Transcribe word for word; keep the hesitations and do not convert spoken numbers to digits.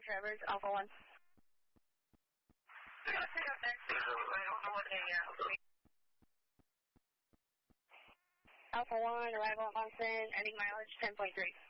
Travers, Alpha one. I don't know what they are. Alpha one, arrival at Monson, ending mileage ten point three.